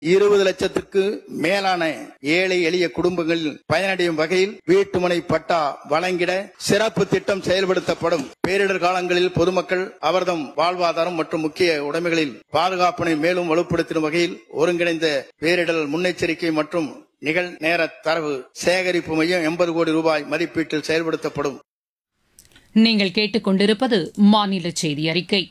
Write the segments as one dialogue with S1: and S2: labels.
S1: 20 லட்சத்திற்கு மேலான ஏழை எளிய குடும்பங்களில் பயனடையும் வகையில் வீட்டுமனை பட்டா வழங்கிட சிறப்பு திட்டம் செயல்படுத்தப்படும். பேரிடர் காலங்களில் பொதுமக்கள் அவர்தம் வாழ்வாதாரம் மற்றும் முக்கிய உடைமைகளில் பாதுகாப்பினை மேலும் வலுப்படுத்தும் வகையில் ஒருங்கிணைந்த பேரிடர் முன்னெச்சரிக்கை மற்றும் நிகழ்நேர தரவு சேகரிப்பு மையம் 80 கோடி ரூபாய் மதிப்பீட்டில் செயல்படுத்தப்படும்.
S2: நீங்கள் கேட்டுக்கொண்டிருப்பது மாநில செய்தி அறிக்கை.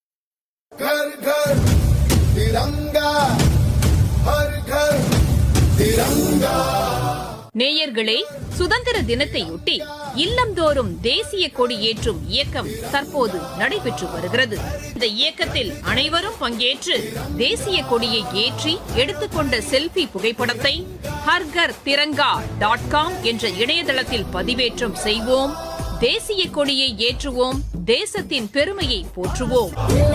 S3: நேயர்களே, சுதந்திர தினத்தையொட்டி இல்லந்தோறும் தேசிய கொடி ஏற்றும் இயக்கம் தற்போது நடைபெற்று வருகிறது. இந்த இயக்கத்தில் அனைவரும் பங்கேற்று தேசிய கொடியை ஏற்றி எடுத்துக்கொண்ட செல்ஃபி புகைப்படத்தை harghar.tiranga.com என்ற இணையதளத்தில் பதிவேற்றம் செய்வோம். தேசிய கொடியை ஏற்றுவோம். தேசத்தின் பெருமையை போற்றுவோம்.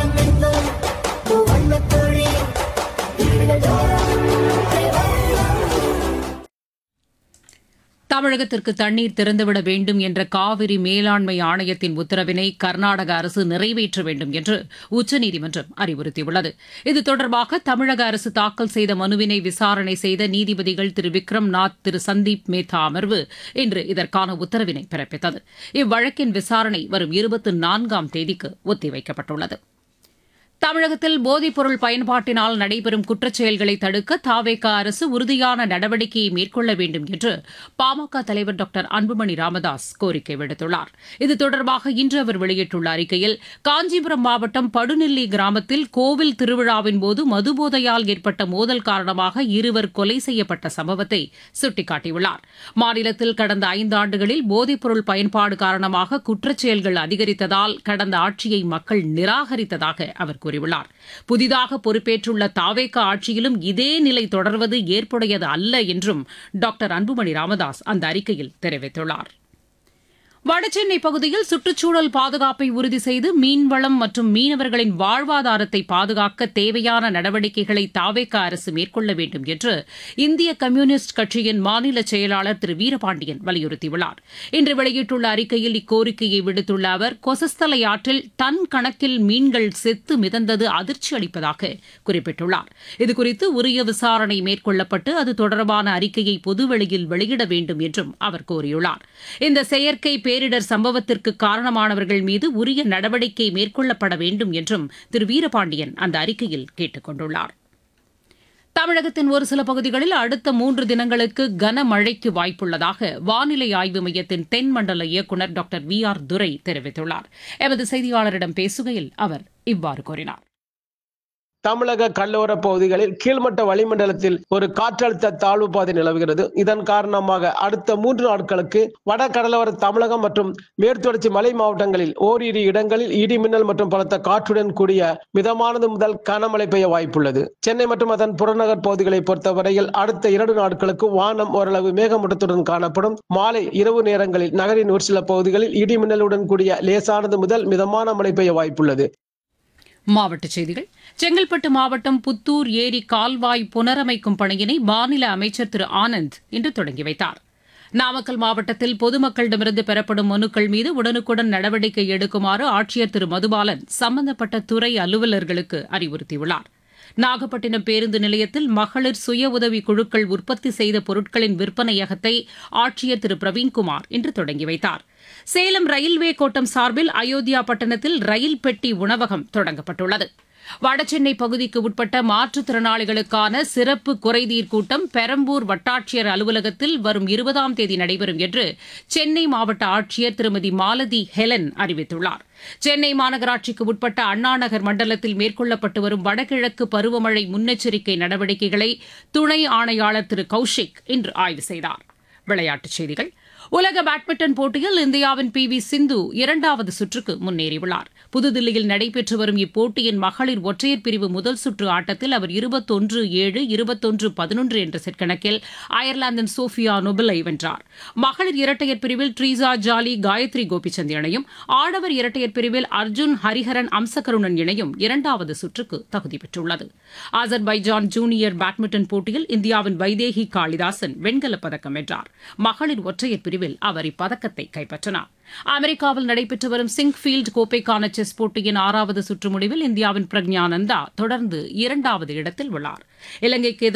S2: தமிழகத்திற்கு தண்ணீர் திறந்துவிட வேண்டும் என்ற காவிரி மேலாண்மை ஆணையத்தின் உத்தரவினை கர்நாடக அரசு நிறைவேற்ற வேண்டும் என்று உச்சநீதிமன்றம் அறிவுறுத்தியுள்ளது. இது தொடர்பாக தமிழக அரசு தாக்கல் செய்த மனுவினை விசாரணை செய்த நீதிபதிகள் திரு விக்ரம்நாத், திரு சந்தீப் மேத்தா அமர்வு இன்று இதற்கான உத்தரவினை பிறப்பித்தது. இவ்வழக்கின் விசாரணை வரும் 24ஆம் தேதிக்கு ஒத்திவைக்கப்பட்டுள்ளது. தமிழகத்தில் போதைப்பொருள் பயன்பாட்டினால் நடைபெறும் குற்றச்செயல்களை தடுக்க தாவேகா அரசு உறுதியான நடவடிக்கையை மேற்கொள்ள வேண்டும் என்று பாமக தலைவர் டாக்டர் அன்புமணி ராமதாஸ் கோரிக்கை விடுத்துள்ளார். இது தொடர்பாக இன்று அவர் வெளியிட்டுள்ள அறிக்கையில், காஞ்சிபுரம் மாவட்டம் படுநெல்லி கிராமத்தில் கோவில் திருவிழாவின் போது மதுபோதையால் ஏற்பட்ட மோதல் காரணமாக 2 கொலை செய்யப்பட்ட சம்பவத்தை சுட்டிக்காட்டியுள்ளார். மாநிலத்தில் கடந்த 5 ஆண்டுகளில் போதைப்பொருள் பயன்பாடு காரணமாக குற்றச்செயல்கள் அதிகரித்ததால் கடந்த ஆட்சியை மக்கள் நிராகரித்ததாக அவர் கூறியுள்ளார். புதிதாக பொறுப்பேற்றுள்ள தாவேகா ஆட்சியிலும் இதே நிலை தொடர்வது ஏற்புடையது அல்ல என்றும் டாக்டர் அன்புமணி ராமதாஸ் அந்த அறிக்கையில் தெரிவித்துள்ளார். வடசென்னை பகுதியில் சுற்றுச்சூழல் பாதுகாப்பை உறுதி செய்து மீன்வளம் மற்றும் மீனவர்களின் வாழ்வாதாரத்தை பாதுகாக்க தேவையான நடவடிக்கைகளை தாவேகா அரசு மேற்கொள்ள வேண்டும் என்று இந்திய கம்யூனிஸ்ட் கட்சியின் மாநில செயலாளர் திரு வீரபாண்டியன் வலியுறுத்தியுள்ளார். இன்று வெளியிட்டுள்ள அறிக்கையில் இக்கோரிக்கையை விடுத்துள்ள அவர், கொசஸ்தலை ஆற்றில் டன் கணக்கில் மீன்கள் செத்து மிதந்தது அதிர்ச்சி அளிப்பதாக குறிப்பிட்டுள்ளார். இதுகுறித்து உரிய விசாரணை மேற்கொள்ளப்பட்டு அது தொடர்பான அறிக்கையை பொதுவெளியில் வெளியிட வேண்டும் என்றும் அவர் கோரியுள்ளார். இந்த செயற்கை பேரிடர் சம்பவத்திற்கு காரணமானவர்கள் மீது உரிய நடவடிக்கை மேற்கொள்ளப்பட வேண்டும் என்றும் திரு வீரபாண்டியன் அந்த அறிக்கையில் கேட்டுக் கொண்டுள்ளார். தமிழகத்தின் ஒரு சில பகுதிகளில் அடுத்த 3 தினங்களுக்கு கனமழைக்கு வாய்ப்புள்ளதாக வானிலை ஆய்வு மையத்தின் தென்மண்டல இயக்குநர் டாக்டர் VR துரை தெரிவித்துள்ளார். எமது செய்தியாளரிடம் பேசுகையில் அவர் இவ்வாறு கூறினார்.
S4: தமிழக கடலோர பகுதிகளில் கீழ்மட்ட வளிமண்டலத்தில் ஒரு காற்றழுத்த தாழ்வு பாதை நிலவுகிறது. இதன் காரணமாக அடுத்த 3 நாட்களுக்கு வட கடலோர தமிழகம் மற்றும் மேற்குத்தொடர்ச்சி மலை மாவட்டங்களில் ஓரிரு இடங்களில் இடி மின்னல் மற்றும் பலத்த காற்றுடன் கூடிய மிதமானது முதல் கனமழை பெய்ய வாய்ப்புள்ளது. சென்னை மற்றும் அதன் புறநகர் பகுதிகளை பொறுத்தவரையில் அடுத்த 2 நாட்களுக்கு வானம் ஓரளவு மேகமூட்டத்துடன் காணப்படும். மாலை இரவு நேரங்களில் நகரின் ஒரு சில பகுதிகளில் இடி மின்னலுடன் கூடிய லேசானது முதல் மிதமான மழை பெய்ய வாய்ப்புள்ளது.
S2: மாவட்டச் செய்திகள். செங்கல்பட்டு மாவட்டம் புத்தூர் ஏரி கால்வாய் புனரமைக்கும் பணியினை மாநில அமைச்சர் திரு ஆனந்த் இன்று தொடங்கி வைத்தார். நாமக்கல் மாவட்டத்தில் பொதுமக்களிடமிருந்து பெறப்படும் மனுக்கள் மீது உடனுக்குடன் நடவடிக்கை எடுக்குமாறு ஆட்சியர் திரு மதுபாலன் சம்பந்தப்பட்ட துறை அலுவலர்களுக்கு அறிவுறுத்தியுள்ளார். நாகப்பட்டினம் பேருந்து நிலையத்தில் மகளிர் சுய உதவி குழுக்கள் உற்பத்தி செய்த பொருட்களின் விற்பனையகத்தை ஆட்சியர் திரு பிரவீன்குமார் இன்று தொடங்கி வைத்தார். சேலம் ரயில்வே கோட்டம் சார்பில் அயோத்தியா பட்டணத்தில் ரயில் பெட்டி உணவகம் தொடங்கப்பட்டுள்ளது. வடசென்னை பகுதிக்கு உட்பட்ட மாற்றுத்திறனாளிகளுக்கான சிறப்பு குறைதீர் கூட்டம் பெரம்பூர் வட்டாட்சியர் அலுவலகத்தில் வரும் 20ஆம் தேதி நடைபெறும் என்று சென்னை மாவட்ட ஆட்சியர் திருமதி மாலதி ஹெலன் அறிவித்துள்ளார். சென்னை மாநகராட்சிக்கு உட்பட்ட அண்ணாநகர் மண்டலத்தில் மேற்கொள்ளப்பட்டு வரும் வடகிழக்கு பருவமழை முன்னெச்சரிக்கை நடவடிக்கைகளை துணை ஆணையாளர் திரு கௌஷிக் இன்று ஆய்வு செய்தார். விளையாட்டுச் செய்திகள். உலக பேட்மிண்டன் போட்டியில் இந்தியாவின் PV சிந்து 2வது சுற்றுக்கு முன்னேறியுள்ளார். புதுதில்லியில் நடைபெற்று வரும் இப்போட்டியின் மகளிர் ஒற்றையர் பிரிவு முதல் சுற்று ஆட்டத்தில் அவர் 21-7, 21-11 என்ற செட் கணக்கில் அயர்லாந்தின் சோஃபியா நொபலை வென்றார். மகளிர் இரட்டையர் பிரிவில் ட்ரீசா ஜாலி, காயத்ரி கோபிச்சந்த் இணையும், ஆடவர் இரட்டையர் பிரிவில் அர்ஜுன் ஹரிஹரன் அம்சகருணன் இணையும் 2வது சுற்றுக்கு தகுதி பெற்றுள்ளது. அசர்பைஜான் ஜூனியர் பேட்மிண்டன் போட்டியில் இந்தியாவின் வைதேகி காளிதாசன் வெண்கலப் பதக்கம் வென்றார். மகளிர் ஒற்றையர் பிரிவில் பிரிவில் அவர் இப்பதக்கத்தை கைப்பற்றினார். அமெரிக்காவில் நடைபெற்று வரும் சிங்ஃபீல்டு கோப்பைக்கான செஸ் போட்டியின் 6வது சுற்று முடிவில் இந்தியாவின் பிரக்ஞானந்தா தொடர்ந்து 2வது இடத்தில் உள்ளார். இலங்கைக்கு